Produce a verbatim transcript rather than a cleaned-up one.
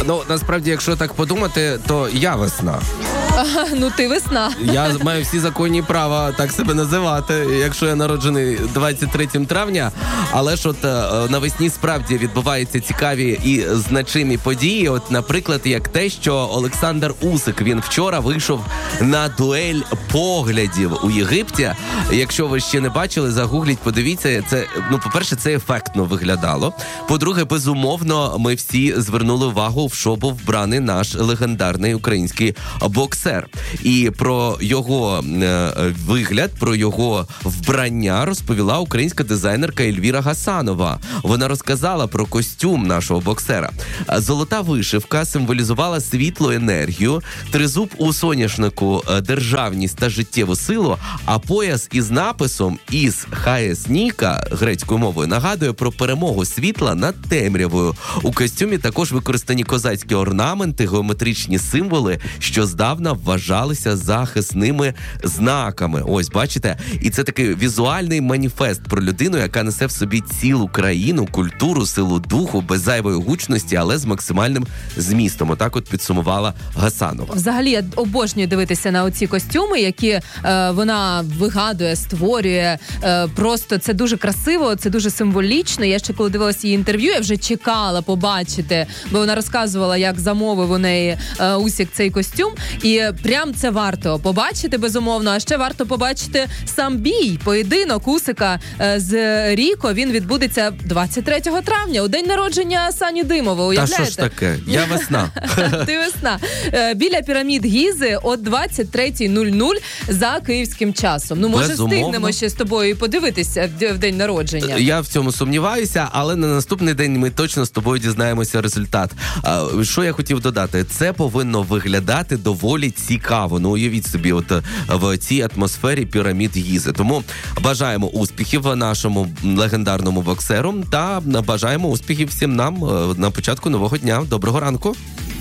Ну, насправді, якщо так подумати, то я весна. Ага, ну ти весна. Я маю всі законні права так себе називати, якщо я народжений двадцять третього травня. Але ж от навесні справді відбуваються цікаві і значимі події. От, наприклад, як те, що Олександр Усик, він вчора вийшов на дуель поглядів у Єгипті. Якщо ви ще не бачили, загугліть, подивіться. Це, ну, по-перше, це ефектно виглядало. По-друге, безумовно, ми всі звернули увагу, в що був вбраний наш легендарний український боксер. І про його е, вигляд, про його вбрання розповіла українська дизайнерка Ельвіра Гасанова. Вона розказала про костюм нашого боксера. Золота вишивка символізувала світлу енергію, тризуб у соняшнику – державність та життєву силу, а пояс із написом «Із Хаєс Ніка» грецькою мовою нагадує про перемогу світла над темрявою. У костюмі також використані козацькі орнаменти, геометричні символи, що здавна вважалися захисними знаками. Ось, бачите? І це такий візуальний маніфест про людину, яка несе в собі цілу країну, культуру, силу духу, без зайвої гучності, але з максимальним змістом. Отак от підсумувала Гасанова. Взагалі, я обожнюю дивитися на оці костюми, які е, вона вигадує, створює. Е, просто це дуже красиво, це дуже символічно. Я ще коли дивилася її інтерв'ю, я вже чекала побачити, бо вона розказувала, як замовив у неї е, Усік цей костюм. І прям це варто побачити, безумовно. А ще варто побачити сам бій, поєдинок Усика е, з Ріко. Він відбудеться двадцять третього травня, у день народження Сані Димова. Уявляєте? Та що ж таке? Я весна. Ти весна. Е, біля пірамід Гізи о двадцять третя нуль нуль за київським часом. Ну, може, безумовно. Встигнемо ще з тобою подивитися в, в день народження. Я в цьому сумніваюся, але на наступний день ми точно з тобою дізнаємося результат. А, що я хотів додати? Це повинно виглядати доволі цікаво. Ну, уявіть собі, от в цій атмосфері пірамід Гізи. Тому бажаємо успіхів нашому легендарному боксеру та бажаємо успіхів всім нам на початку нового дня. Доброго ранку.